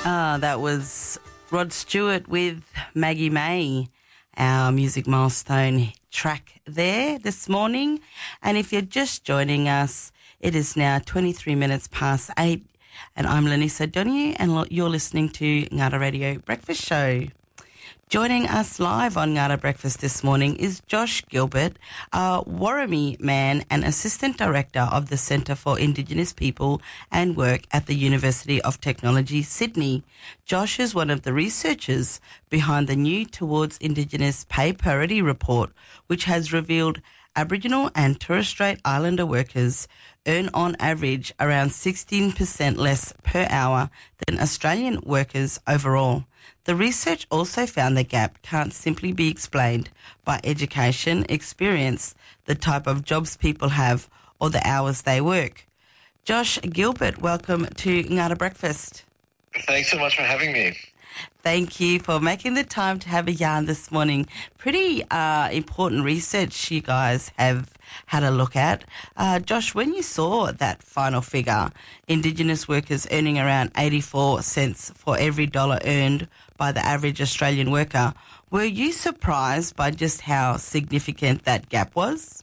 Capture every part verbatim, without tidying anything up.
Ah, that was Rod Stewart with Maggie May, our music milestone track there this morning. And if you're just joining us, it is now twenty-three minutes past eight, and I'm Lanisa Donahue, and lo- you're listening to Ngata Radio Breakfast Show. Joining us live on Ngata Breakfast this morning is Josh Gilbert, a Warrami man and Assistant Director of the Centre for Indigenous People and Work at the University of Technology, Sydney. Josh is one of the researchers behind the new Towards Indigenous Pay Parity report, which has revealed Aboriginal and Torres Strait Islander workers earn on average around sixteen percent less per hour than Australian workers overall. The research also found the gap can't simply be explained by education, experience, the type of jobs people have, or the hours they work. Josh Gilbert, welcome to Ngata Breakfast. Thanks so much for having me. Thank you for making the time to have a yarn this morning. Pretty uh, important research you guys have had a look at. Uh, Josh, when you saw that final figure, Indigenous workers earning around eighty-four cents for every dollar earned by the average Australian worker, were you surprised by just how significant that gap was?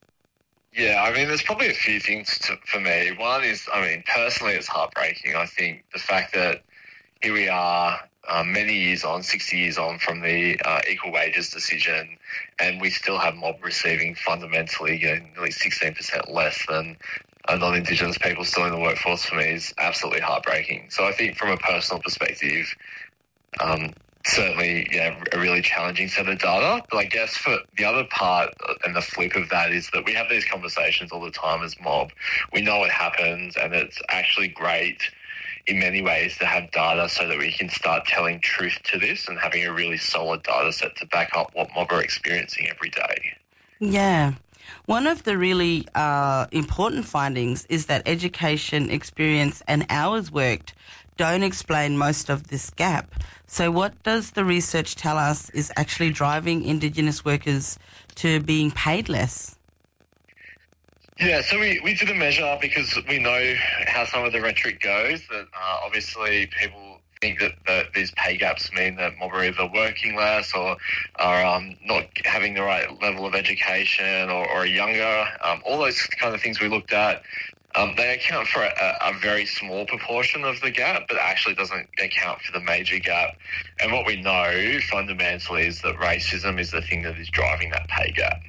Yeah, I mean, there's probably a few things to, for me. One is, I mean, personally, it's heartbreaking. I think the fact that here we are, um, many years on, sixty years on from the uh, equal wages decision, and we still have mob receiving fundamentally, you know, nearly sixteen percent less than uh, non-Indigenous people still in the workforce, for me is absolutely heartbreaking. So I think from a personal perspective, um, certainly, yeah, a really challenging set of data. But I guess for the other part and the flip of that is that we have these conversations all the time as mob. We know it happens, and it's actually great in many ways to have data so that we can start telling truth to this and having a really solid data set to back up what mob are experiencing every day. Yeah. One of the really uh, important findings is that education, experience and hours worked don't explain most of this gap. So what does the research tell us is actually driving Indigenous workers to being paid less? Yeah, so we, we did a measure because we know how some of the rhetoric goes, that uh, obviously people think that, that these pay gaps mean that mob are either working less or are um, not having the right level of education or, or are younger. Um, all those kind of things we looked at, um, they account for a, a very small proportion of the gap, but actually doesn't account for the major gap. And what we know fundamentally is that racism is the thing that is driving that pay gap.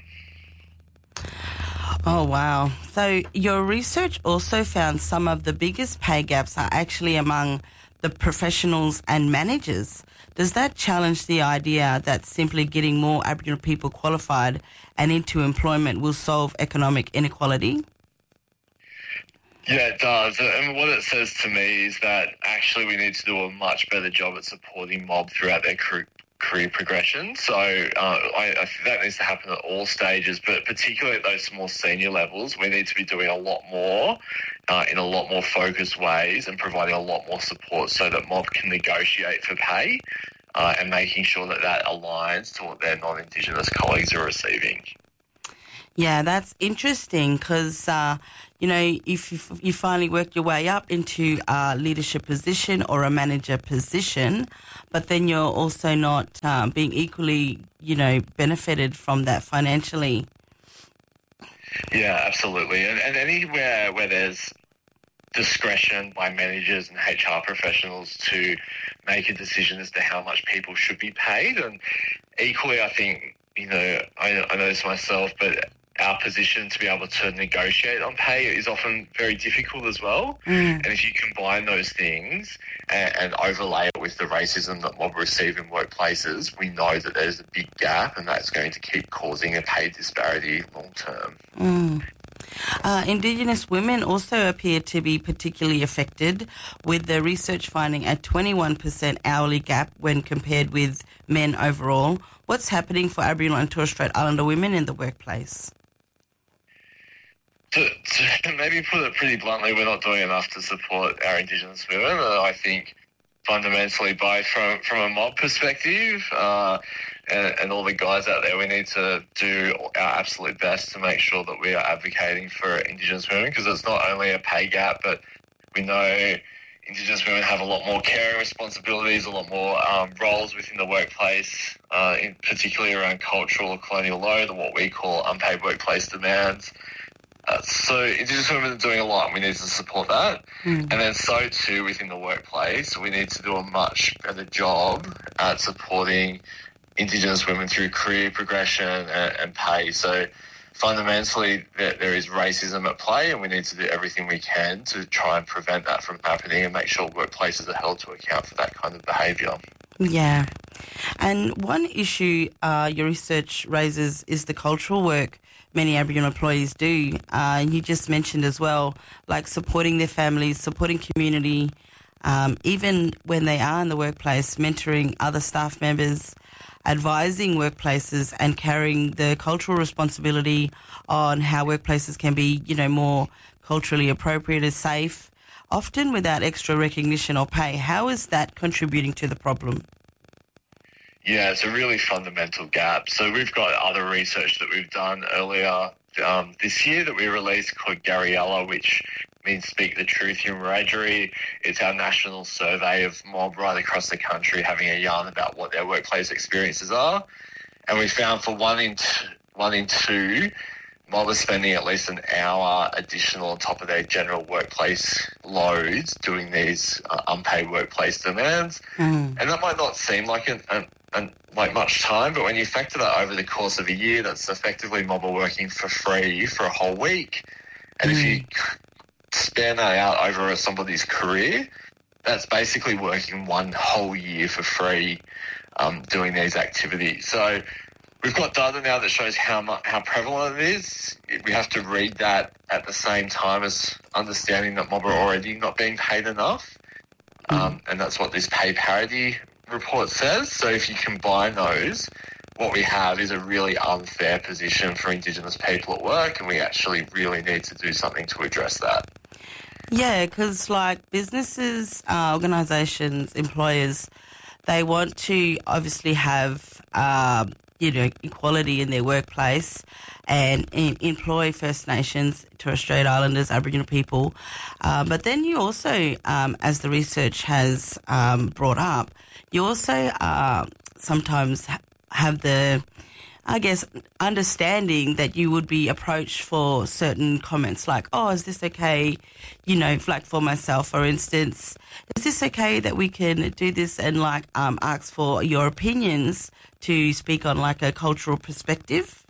Oh, wow. So your research also found some of the biggest pay gaps are actually among the professionals and managers. Does that challenge the idea that simply getting more Aboriginal people qualified and into employment will solve economic inequality? Yeah, it does. And what it says to me is that actually we need to do a much better job at supporting mob throughout their career career progression. So uh, I, I think that needs to happen at all stages, but particularly at those more senior levels, we need to be doing a lot more uh, in a lot more focused ways and providing a lot more support so that mob can negotiate for pay uh, and making sure that that aligns to what their non-Indigenous colleagues are receiving. Yeah, that's interesting because, uh, you know, if you, you finally work your way up into a leadership position or a manager position, but then you're also not uh, being equally, you know, benefited from that financially. Yeah, absolutely. And, and anywhere where there's discretion by managers and H R professionals to make a decision as to how much people should be paid. And equally, I think, you know, I, I know this myself, but our position to be able to negotiate on pay is often very difficult as well. Mm. And if you combine those things and, and overlay it with the racism that mob receive in workplaces, we know that there's a big gap and that's going to keep causing a pay disparity long term. Mm. Uh, Indigenous women also appear to be particularly affected, with the research finding a twenty-one percent hourly gap when compared with men overall. What's happening for Aboriginal and Torres Strait Islander women in the workplace? To, to maybe put it pretty bluntly, we're not doing enough to support our Indigenous women. Uh, I think fundamentally, both from, from a mob perspective uh, and, and all the guys out there, we need to do our absolute best to make sure that we are advocating for Indigenous women, because it's not only a pay gap, but we know Indigenous women have a lot more care responsibilities, a lot more um, roles within the workplace, uh, in particularly around cultural or colonial law, or what we call unpaid workplace demands. Uh, so Indigenous women are doing a lot. We need to support that. Mm. And then so too within the workplace, we need to do a much better job at supporting Indigenous women through career progression and, and pay. So fundamentally, there, there is racism at play, and we need to do everything we can to try and prevent that from happening and make sure workplaces are held to account for that kind of behaviour. Yeah. And one issue uh, your research raises is the cultural work many Aboriginal employees do. Uh, you just mentioned as well, like supporting their families, supporting community, um, even when they are in the workplace, mentoring other staff members, advising workplaces and carrying the cultural responsibility on how workplaces can be, you know, more culturally appropriate and safe, often without extra recognition or pay. How is that contributing to the problem? Yeah, it's a really fundamental gap. So we've got other research that we've done earlier um, this year that we released called Garriella, which means Speak the Truth Human Wiradjuri. It's our national survey of mob right across the country having a yarn about what their workplace experiences are. And we found for one in t- one in two, mob are spending at least an hour additional on top of their general workplace loads doing these uh, unpaid workplace demands. Mm. And that might not seem like an, an and like much time, but when you factor that over the course of a year, that's effectively mob are working for free for a whole week. And mm. if you span that out over somebody's career, that's basically working one whole year for free um, doing these activities. So we've got data now that shows how much, how prevalent it is. We have to read that at the same time as understanding that mob are already not being paid enough. Mm. Um, and that's what this pay parity report says. So if you combine those, what we have is a really unfair position for Indigenous people at work, and we actually really need to do something to address that. Yeah, because like businesses, uh, organisations, employers, they want to obviously have, uh, you know, equality in their workplace and in, employ First Nations, Torres Strait Islanders, Aboriginal people. Uh, but then you also, um, as the research has um, brought up, you also uh, sometimes ha- have the, I guess, understanding that you would be approached for certain comments like, oh, is this okay? You know, like for myself, for instance, is this okay that we can do this and like um, ask for your opinions to speak on like a cultural perspective?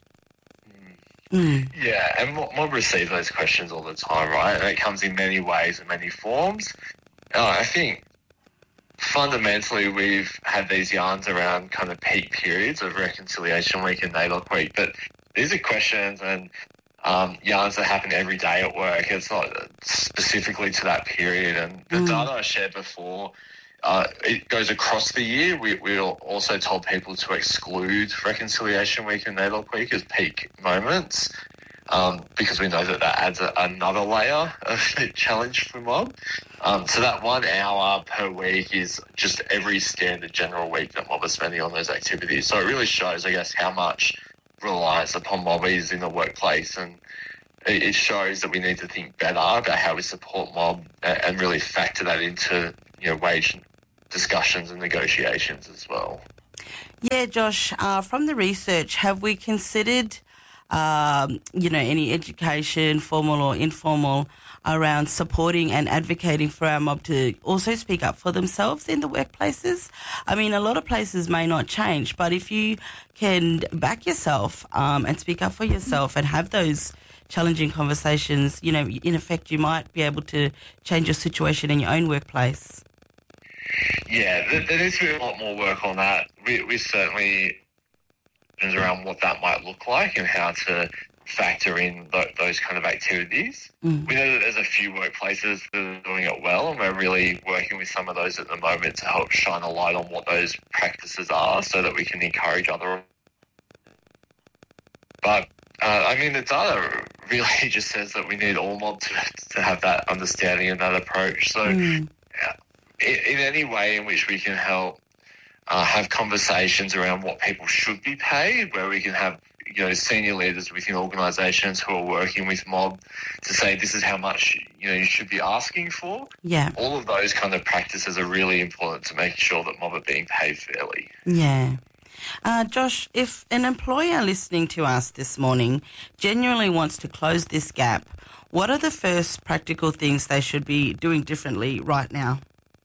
Mm. Yeah, and mob receive those questions all the time, right? And it comes in many ways and many forms. Uh, I think fundamentally we've had these yarns around kind of peak periods of Reconciliation Week and NAIDOC Week, but these are questions and um, yarns that happen every day at work. It's not specifically to that period. And the mm. data I shared before, uh, it goes across the year. We, we also told people to exclude Reconciliation Week and NAIDOC Week as peak moments. Um, because we know that that adds a, another layer of challenge for mob. Um, so that one hour per week is just every standard general week that mob are spending on those activities. So it really shows, I guess, how much reliance upon mob is in the workplace, and it, it shows that we need to think better about how we support mob and, and really factor that into, you know, wage discussions and negotiations as well. Yeah, Josh, uh, from the research, have we considered Um, you know, any education, formal or informal, around supporting and advocating for our mob to also speak up for themselves in the workplaces? I mean, a lot of places may not change, but if you can back yourself um, and speak up for yourself and have those challenging conversations, you know, in effect, you might be able to change your situation in your own workplace. Yeah, there, there needs to be a lot more work on that. We, we certainly around what that might look like and how to factor in th- those kind of activities. Mm. We know that there's a few workplaces that are doing it well, and we're really working with some of those at the moment to help shine a light on what those practices are so that we can encourage other. But, uh, I mean, the data really just says that we need all mob to, to have that understanding and that approach. So mm. uh, in, in any way in which we can help Uh, have conversations around what people should be paid, where we can have you know, senior leaders within organisations who are working with mob to say this is how much, you know, you should be asking for. Yeah. All of those kind of practices are really important to make sure that mob are being paid fairly. Yeah. Uh, Josh, if an employer listening to us this morning genuinely wants to close this gap, what are the first practical things they should be doing differently right now?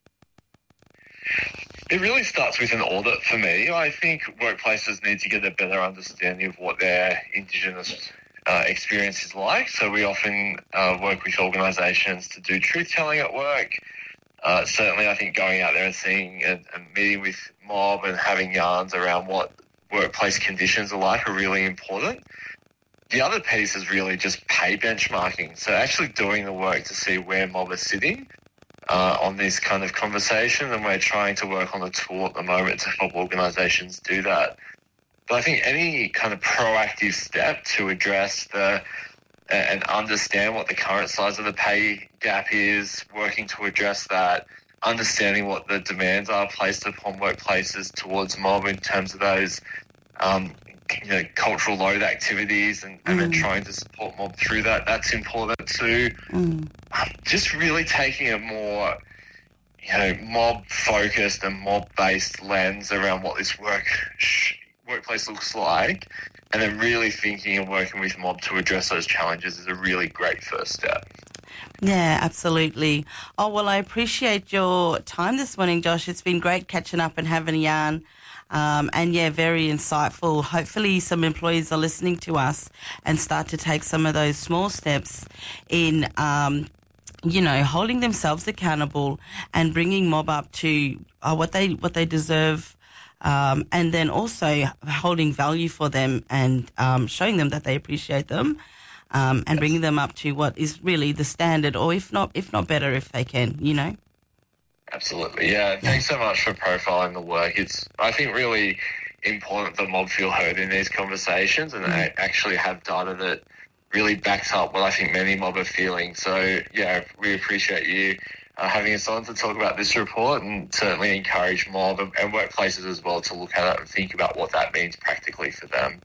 It really starts with an audit for me. I think workplaces need to get a better understanding of what their Indigenous uh, experience is like. So we often uh, work with organisations to do truth-telling at work. Uh, certainly, I think going out there and seeing and, and meeting with mob and having yarns around what workplace conditions are like are really important. The other piece is really just pay benchmarking. So actually doing the work to see where mob are sitting uh, on this kind of conversation, and we're trying to work on a tool at the moment to help organisations do that. But I think any kind of proactive step to address the and understand what the current size of the pay gap is, working to address that, understanding what the demands are placed upon workplaces towards mob in terms of those um, you know, cultural load activities and, and mm. then trying to support mob through that. That's important too. Mm. Um, just really taking a more, you know, mob-focused and mob-based lens around what this work sh- workplace looks like, and then really thinking and working with mob to address those challenges is a really great first step. Yeah, absolutely. Oh, well, I appreciate your time this morning, Josh. It's been great catching up and having a yarn. Um, and, yeah, very insightful. Hopefully some employees are listening to us and start to take some of those small steps in, um, you know, holding themselves accountable and bringing mob up to uh, what they what they deserve, um, and then also holding value for them and um, showing them that they appreciate them. Um, and bringing them up to what is really the standard, or if not, if not better, if they can, you know. Absolutely, yeah. Thanks so much for profiling the work. It's, I think, really important that mob feel heard in these conversations, and mm. they actually have data that really backs up what I think many mob are feeling. So, yeah, we appreciate you uh, having us on to talk about this report, and certainly encourage mob and, and workplaces as well to look at it and think about what that means practically for them.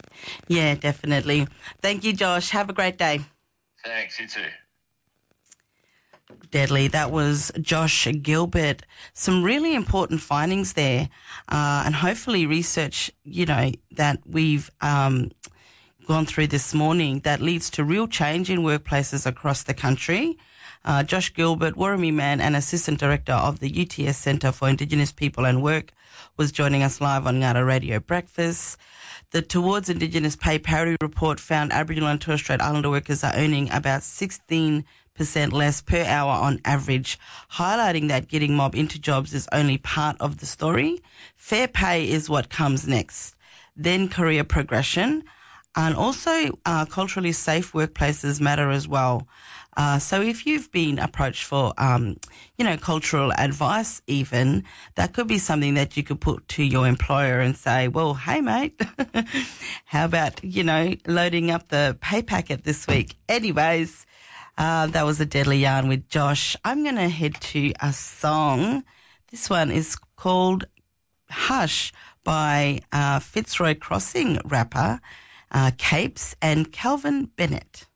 Yeah, definitely. Thank you, Josh. Have a great day. Thanks, you too. Deadly. That was Josh Gilbert. Some really important findings there, uh, and hopefully research, you know, that we've um, gone through this morning that leads to real change in workplaces across the country. Uh, Josh Gilbert, Warramie man and Assistant Director of the U T S Centre for Indigenous People and Work, was joining us live on Ngata Radio Breakfast. The Towards Indigenous Pay Parity Report found Aboriginal and Torres Strait Islander workers are earning about sixteen percent less per hour on average, highlighting that getting mob into jobs is only part of the story. Fair pay is what comes next. Then career progression, and also uh, culturally safe workplaces matter as well. Uh, so if you've been approached for, um, you know, cultural advice even, that could be something that you could put to your employer and say, well, hey, mate, how about, you know, loading up the pay packet this week? Anyways, uh, that was a deadly yarn with Josh. I'm going to head to a song. This one is called Hush by uh, Fitzroy Crossing rapper uh, Capes and Calvin Bennett.